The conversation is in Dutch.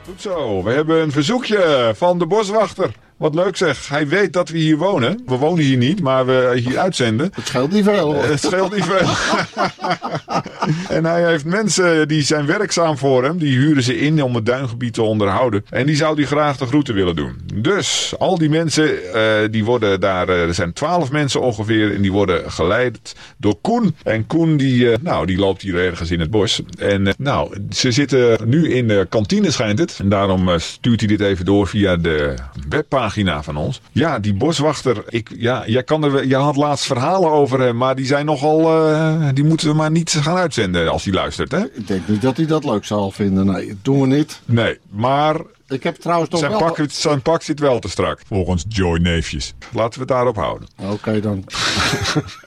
Goed zo, we hebben een verzoekje van de boswachter. Wat leuk zeg, hij weet dat we hier wonen. We wonen hier niet, maar we hier uitzenden. Het scheelt niet veel hoor. Het scheelt niet veel. En hij heeft mensen die zijn werkzaam voor hem. Die huren ze in om het duingebied te onderhouden. En die zou hij graag de groeten willen doen. Dus al die mensen, die worden daar... er zijn 12 mensen ongeveer. En die worden geleid door Koen. En Koen die loopt hier ergens in het bos. En ze zitten nu in de kantine schijnt het. En daarom stuurt hij dit even door via de webpagina van ons. Ja, die boswachter. Je had laatst verhalen over hem. Maar die zijn nogal... die moeten we maar niet gaan uitzenden als hij luistert, hè? Ik denk niet dat hij dat leuk zal vinden. Nee, dat doen we niet. Nee, maar... Ik heb trouwens nog zijn pak zit wel te strak. Volgens Joy Neefjes. Laten we het daarop houden. Oké dan.